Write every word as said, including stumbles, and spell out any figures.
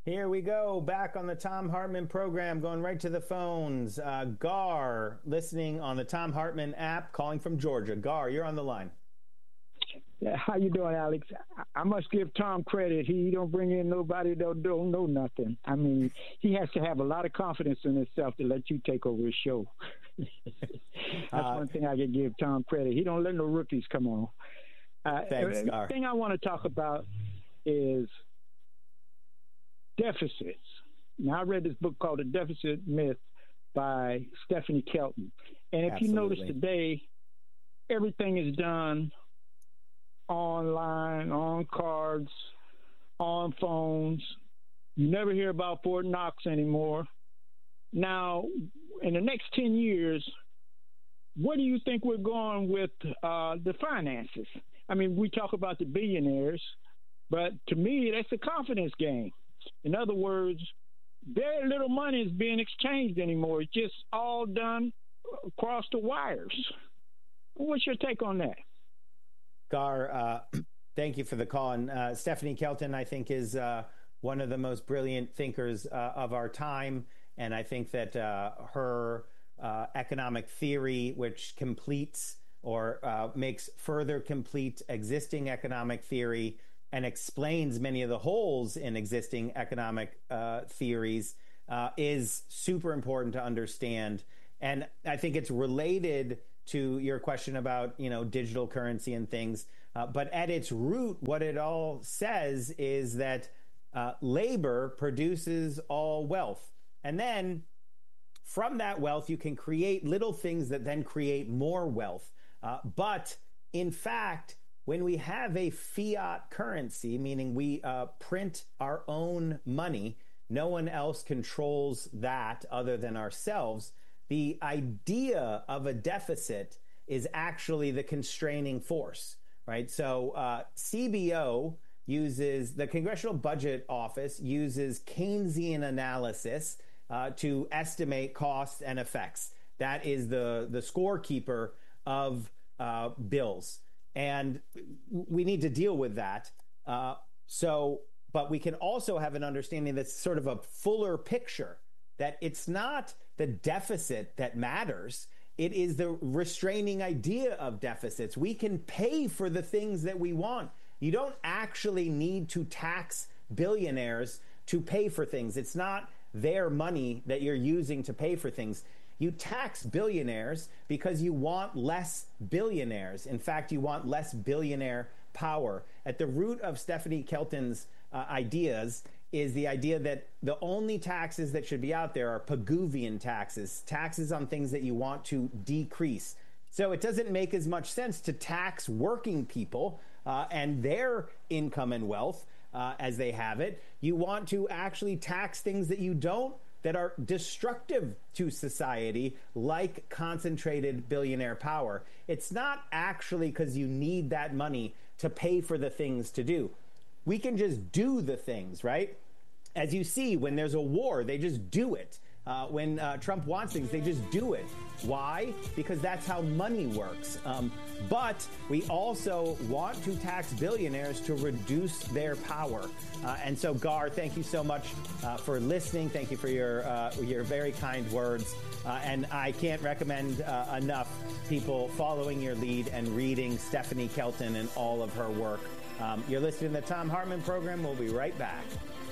Here we go, back on the Thom Hartmann program, going right to the phones. Uh, Gar, listening on the Thom Hartmann app, calling from Georgia. Gar, you're on the line. Yeah, how you doing, Alex? I must give Tom credit. He don't bring in nobody that don't know nothing. I mean, he has to have a lot of confidence in himself to let you take over his show. That's uh, one thing I can give Tom credit. He don't let no rookies come on. Uh, thanks, Gar. The thing I want to talk about is deficits. Now, I read this book called The Deficit Myth by Stephanie Kelton. And if Absolutely. you notice today, everything is done online, on cards, on phones. You never hear about Fort Knox anymore. Now, in the next ten years, where do you think we're going with uh, the finances? I mean, we talk about the billionaires, but to me, that's a confidence game. In other words, very little money is being exchanged anymore. It's just all done across the wires. What's your take on that? Gar, uh, thank you for the call. And uh, Stephanie Kelton, I think, is uh, one of the most brilliant thinkers uh, of our time. And I think that uh, her uh, economic theory, which completes or uh, makes further complete existing economic theory and explains many of the holes in existing economic uh, theories, uh, is super important to understand. And I think it's related to your question about, you know, digital currency and things. Uh, but at its root, what it all says is that uh, labor produces all wealth. And then from that wealth, you can create little things that then create more wealth. Uh, but in fact, when we have a fiat currency, meaning we uh, print our own money, no one else controls that other than ourselves, the idea of a deficit is actually the constraining force, right? So uh, C B O uses, the Congressional Budget Office uses Keynesian analysis uh, to estimate costs and effects. That is the, the scorekeeper of uh, bills. And we need to deal with that. Uh, so, but we can also have an understanding that's sort of a fuller picture, that it's not the deficit that matters. It is the restraining idea of deficits. We can pay for the things that we want. You don't actually need to tax billionaires to pay for things. It's not their money that you're using to pay for things. You tax billionaires because you want less billionaires. In fact, you want less billionaire power. At the root of Stephanie Kelton's uh, ideas is the idea that the only taxes that should be out there are Pigouvian taxes, taxes on things that you want to decrease. So it doesn't make as much sense to tax working people uh, and their income and wealth uh, as they have it. You want to actually tax things that you don't, that are destructive to society, like concentrated billionaire power. It's not actually because you need that money to pay for the things to do. We can just do the things, right? As you see, when there's a war, they just do it. Uh, when uh, Trump wants things, they just do it. Why? Because that's how money works. Um, but we also want to tax billionaires to reduce their power. Uh, and so, Gar, thank you so much uh, for listening. Thank you for your uh, your very kind words. Uh, and I can't recommend uh, enough people following your lead and reading Stephanie Kelton and all of her work. Um, you're listening to the Thom Hartmann program. We'll be right back.